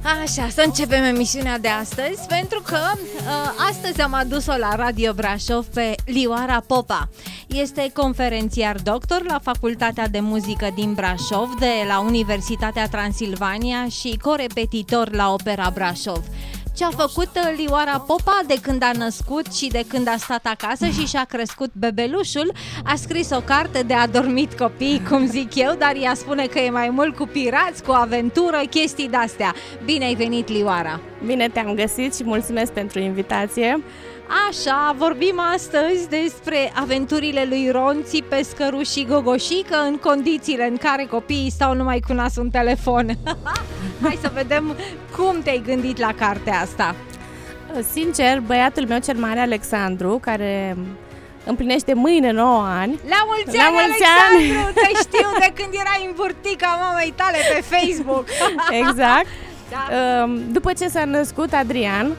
Așa, să începem emisiunea de astăzi, pentru că astăzi am adus-o la Radio Brașov pe Lioara Popa. Este conferențiar doctor la Facultatea de Muzică din Brașov, de la Universitatea Transilvania și corepetitor la Opera Brașov. Ce a făcut Lioara Popa de când a născut și de când a stat acasă și și-a crescut bebelușul? A scris o carte de adormit copii, cum zic eu, dar ea spune că e mai mult cu pirați, cu aventură, chestii de-astea. Bine ai venit, Lioara! Bine te-am găsit și mulțumesc pentru invitație. Așa, vorbim astăzi despre aventurile lui Ronții, Pescăruș și Gogoșică în condițiile în care copiii stau numai cu nasul în telefon. Hai să vedem cum te-ai gândit la cartea asta. Sincer, băiatul meu cel mare, Alexandru, care împlinește mâine 9 ani. La mulți ani, Alexandru! Te știu de când erai în burtica mamei tale pe Facebook. Exact. Da. După ce s-a născut Adrian,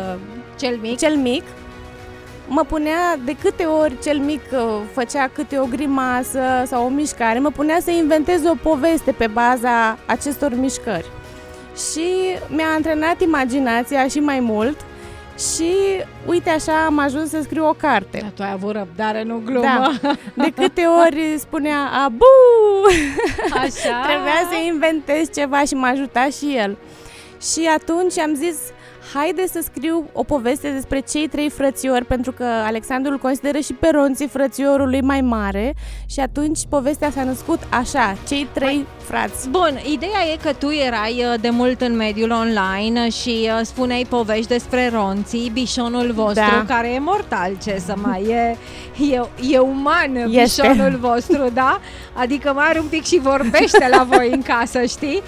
cel mic, mă punea, de câte ori cel mic făcea câte o grimasă sau o mișcare, mă punea să inventez o poveste pe baza acestor mișcări. Și mi-a antrenat imaginația și mai mult și uite așa am ajuns să scriu o carte. Dar tu ai avut răbdare, nu glumă. Da. De câte ori spunea abu, așa. Trebuia să inventez ceva și m-a ajutat și el. Și atunci am zis, haide să scriu o poveste despre cei 3 frățiori, pentru că Alexandru îl consideră și pe Ronții frățiorul lui mai mare și atunci povestea s-a născut așa, cei 3 frați. Bun, ideea e că tu erai de mult în mediul online și spuneai povești despre Ronții, bișonul vostru, care e mortal, ce să mai e uman, bișonul vostru, da? Adică mai are un pic și vorbește la voi în casă, știi?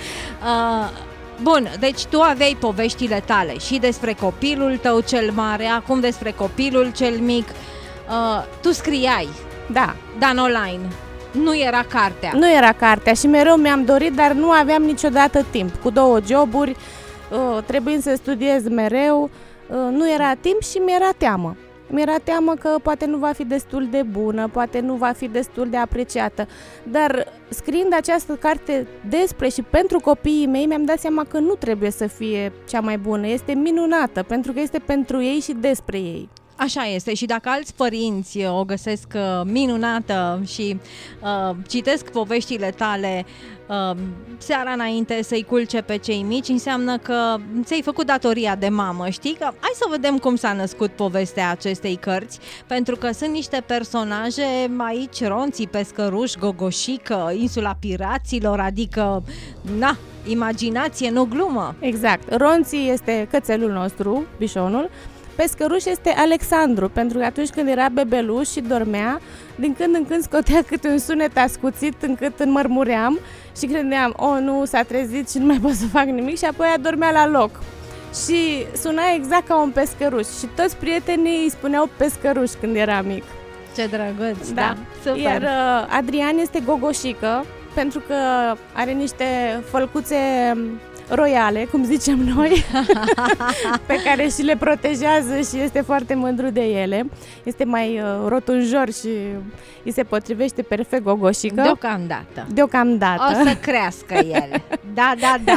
Bun, deci tu aveai poveștile tale și despre copilul tău cel mare, acum despre copilul cel mic. Tu scriai, da, dar online. Nu era cartea. Nu era cartea și mereu mi-am dorit, dar nu aveam niciodată timp. Cu 2 joburi, trebuind să studiez mereu, nu era timp și mi-era teamă. Mi-era teamă că poate nu va fi destul de bună, poate nu va fi destul de apreciată. Dar scriind această carte despre și pentru copiii mei, mi-am dat seama că nu trebuie să fie cea mai bună. Este minunată, pentru că este pentru ei și despre ei. Așa este și dacă alți părinți o găsesc minunată și citesc poveștile tale seara înainte să-i culce pe cei mici, înseamnă că ți-ai făcut datoria de mamă, știi? Că hai să vedem cum s-a născut povestea acestei cărți, pentru că sunt niște personaje aici, Ronții, Pescăruș, Gogoșică, Insula Piraților, adică, na, imaginație, nu glumă. Exact, Ronții este cățelul nostru, bișonul, Pescăruș este Alexandru, pentru că atunci când era bebeluș și dormea, din când în când scotea câte un sunet ascuțit încât înmărmuream și credeam, nu, s-a trezit și nu mai pot să fac nimic și apoi adormea la loc. Și suna exact ca un pescăruș și toți prietenii îi spuneau Pescăruș când era mic. Ce drăguț, da, super. Iar Adrian este Gogoșică, pentru că are niște fălcuțe royale, cum zicem noi, pe care și le protejează și este foarte mândru de ele. Este mai rotunjor și îi se potrivește perfect Gogoșică. Deocamdată. O să crească el. Da.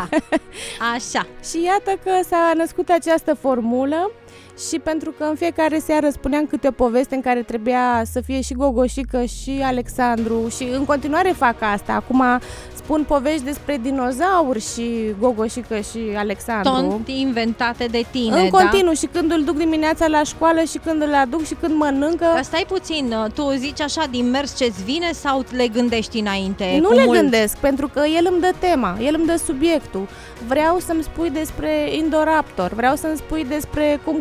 Așa. Și iată că s-a născut această formulă și pentru că în fiecare seară spuneam câte o poveste în care trebuia să fie și Gogoșică și Alexandru și în continuare fac asta. Acum spun povești despre dinozauri și Gogoșică și Alexandru. Tot inventate de tine, în continuu, și când îl duc dimineața la școală și când îl aduc și când mănâncă. Dar stai puțin, tu zici așa din mers ce-ți vine sau le gândești înainte? Nu le gândesc, pentru că el îmi dă tema, el îmi dă subiectul. Vreau să-mi spui despre Indoraptor, vreau să-mi spui despre cum